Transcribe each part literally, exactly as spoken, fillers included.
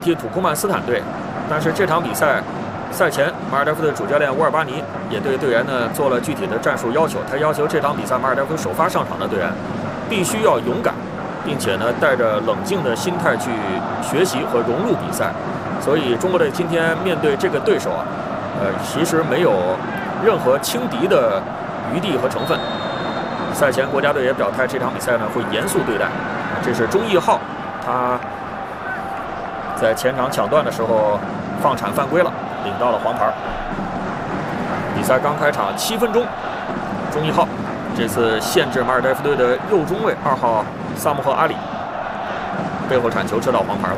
踢土库曼斯坦队，但是这场比赛赛前，马尔代夫的主教练沃尔巴尼也对队员呢做了具体的战术要求。他要求这场比赛马尔代夫首发上场的队员必须要勇敢，并且呢带着冷静的心态去学习和融入比赛。所以中国队今天面对这个对手啊，呃，其实没有任何轻敌的余地和成分。赛前国家队也表态，这场比赛呢会严肃对待。这是钟义浩，他在前场抢断的时候放铲犯规了，领到了黄牌。比赛刚开场七分钟，钟义浩这次限制马尔代夫队的右中卫二号萨穆赫阿里背后铲球吃到黄牌了。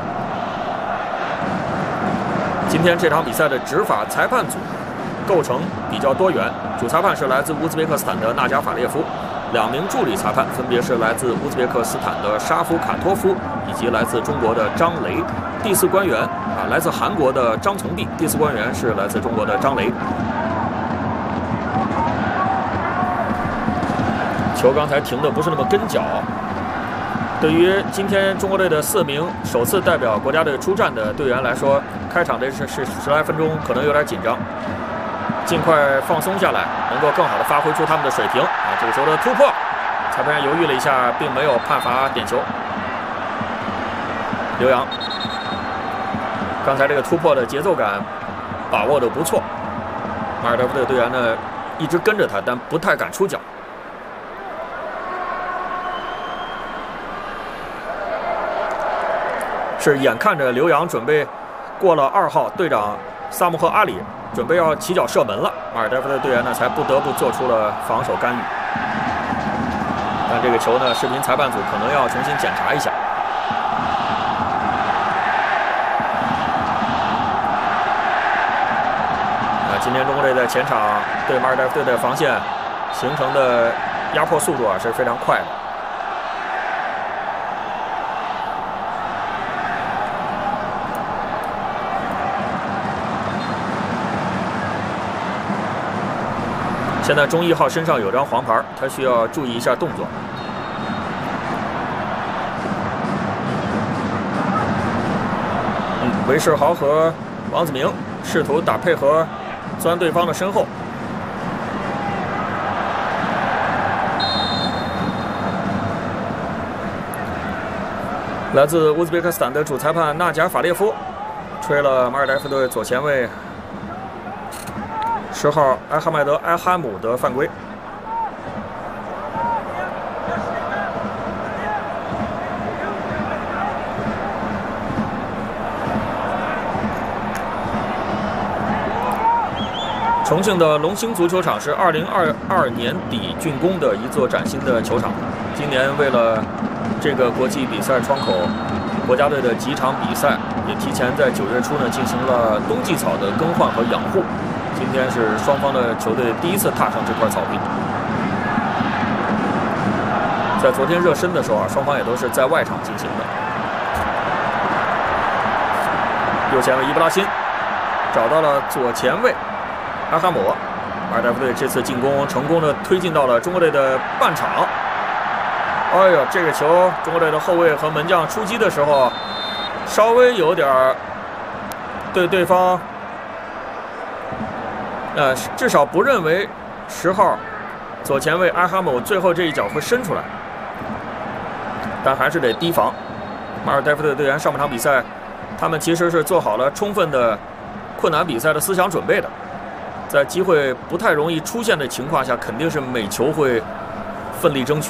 今天这场比赛的执法裁判组构成比较多元，主裁判是来自乌兹别克斯坦的纳贾法列夫，两名助理裁判分别是来自乌兹别克斯坦的沙夫卡托夫以及来自中国的张雷。第四官员啊，来自韩国的张从弼，第四官员是来自中国的张雷。球刚才停的不是那么跟脚。对于今天中国队的四名首次代表国家队出战的队员来说，开场的是是十来分钟可能有点紧张，尽快放松下来，能够更好的发挥出他们的水平啊！这个球的突破，裁判员犹豫了一下，并没有判罚点球。刘洋，刚才这个突破的节奏感把握的不错，马尔代夫的队员呢一直跟着他，但不太敢出脚。是眼看着刘洋准备过了二号队长萨穆赫阿里，准备要起脚射门了，马尔代夫的队员呢才不得不做出了防守干预。但这个球呢，视频裁判组可能要重新检查一下。那今天中国队在前场对马尔代夫队的防线形成的压迫速度啊是非常快的。现在钟义浩身上有张黄牌，他需要注意一下动作。嗯，韦世豪和王子明试图打配合，钻对方的身后。来自乌兹别克斯坦的主裁判纳贾法列夫吹了马尔代夫队左前卫十号埃哈迈德·埃哈姆的犯规。重庆的龙兴足球场是二零二二年底竣工的一座崭新的球场。今年为了这个国际比赛窗口，国家队的几场比赛也提前在九月初呢进行了冬季草的更换和养护。今天是双方的球队第一次踏上这块草坪。在昨天热身的时候啊，双方也都是在外场进行的。右前卫伊布拉辛找到了左前卫阿哈姆，马尔代夫队这次进攻成功的推进到了中国队的半场。哎呦，这个球中国队的后卫和门将出击的时候，稍微有点对对方。呃，至少不认为十号左前卫阿哈姆最后这一脚会伸出来，但还是得提防。马尔代夫队队员上半场比赛，他们其实是做好了充分的困难比赛的思想准备的，在机会不太容易出现的情况下，肯定是每球会奋力争取。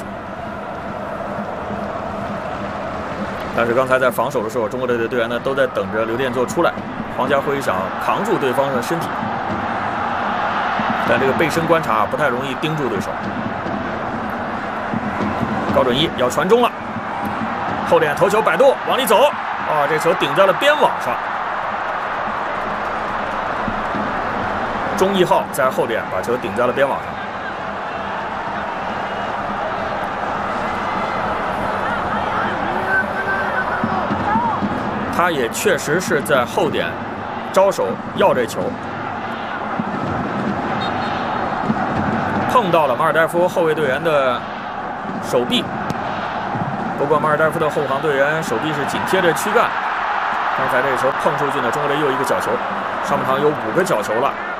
但是刚才在防守的时候，中国队的队员呢都在等着刘殿座出来，黄家辉想扛住对方的身体。但这个背身观察不太容易盯住对手。高准一要传中了，后点头球摆渡往里走，啊，这球顶在了边网上。钟义浩在后点把球顶在了边网上。他也确实是在后点招手要这球。碰到了马尔代夫后卫队员的手臂，不过马尔代夫的后防队员手臂是紧贴着躯干， 刚才这个球碰出去呢，中国队又一个角球，上半场有五个角球了。